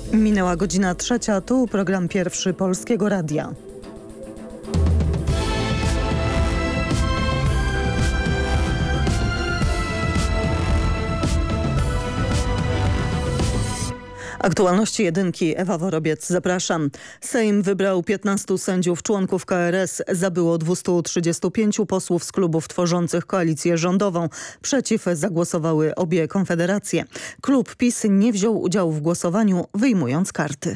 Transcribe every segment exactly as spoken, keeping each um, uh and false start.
Minęła godzina trzecia, tu program pierwszy Polskiego Radia. Aktualności jedynki, Ewa Worobiec, zapraszam. Sejm wybrał piętnastu sędziów członków K R S. Za było dwieście trzydzieści pięć posłów z klubów tworzących koalicję rządową. Przeciw zagłosowały obie konfederacje. Klub PiS nie wziął udziału w głosowaniu, wyjmując karty.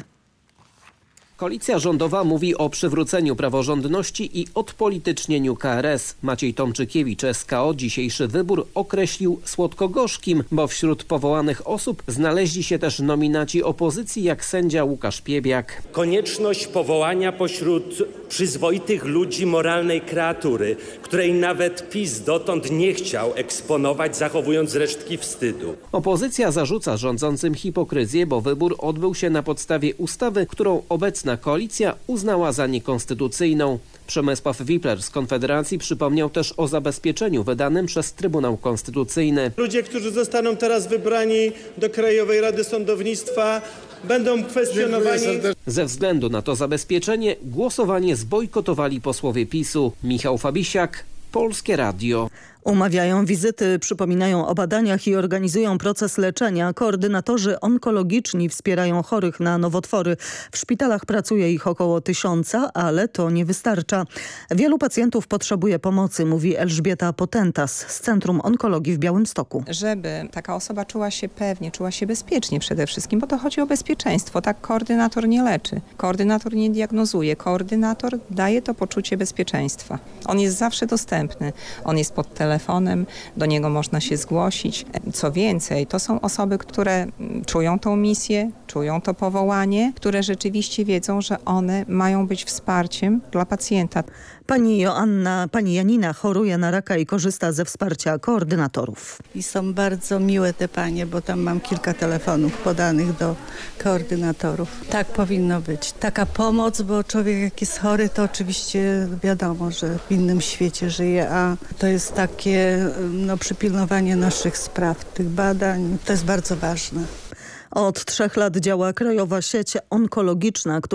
Koalicja rządowa mówi o przywróceniu praworządności i odpolitycznieniu K R S. Maciej Tomczykiewicz z K O dzisiejszy wybór określił słodko-gorzkim, bo wśród powołanych osób znaleźli się też nominaci opozycji jak sędzia Łukasz Piebiak. Konieczność powołania pośród przyzwoitych ludzi moralnej kreatury, której nawet PiS dotąd nie chciał eksponować, zachowując resztki wstydu. Opozycja zarzuca rządzącym hipokryzję, bo wybór odbył się na podstawie ustawy, którą obecna koalicja uznała za niekonstytucyjną. Przemysław Wipler z Konfederacji przypomniał też o zabezpieczeniu wydanym przez Trybunał Konstytucyjny. Ludzie, którzy zostaną teraz wybrani do Krajowej Rady Sądownictwa, będą kwestionowani. Ze względu na to zabezpieczenie głosowanie zbojkotowali posłowie PiSu. Michał Fabisiak, Polskie Radio. Umawiają wizyty, przypominają o badaniach i organizują proces leczenia. Koordynatorzy onkologiczni wspierają chorych na nowotwory. W szpitalach pracuje ich około tysiąca, ale to nie wystarcza. Wielu pacjentów potrzebuje pomocy, mówi Elżbieta Potentas z Centrum Onkologii w Białymstoku. Żeby taka osoba czuła się pewnie, czuła się bezpiecznie przede wszystkim, bo to chodzi o bezpieczeństwo. Tak koordynator nie leczy, koordynator nie diagnozuje, koordynator daje to poczucie bezpieczeństwa. On jest zawsze dostępny, on jest pod telefonem. telefonem, do niego można się zgłosić. Co więcej, to są osoby, które czują tą misję, czują to powołanie, które rzeczywiście wiedzą, że one mają być wsparciem dla pacjenta. Pani Joanna, pani Janina choruje na raka i korzysta ze wsparcia koordynatorów. I są bardzo miłe te panie, bo tam mam kilka telefonów podanych do koordynatorów. Tak powinno być. Taka pomoc, bo człowiek jak jest chory, to oczywiście wiadomo, że w innym świecie żyje, a to jest takie no, przypilnowanie naszych spraw, tych badań. To jest bardzo ważne. Od trzech lat działa Krajowa Sieć Onkologiczna, która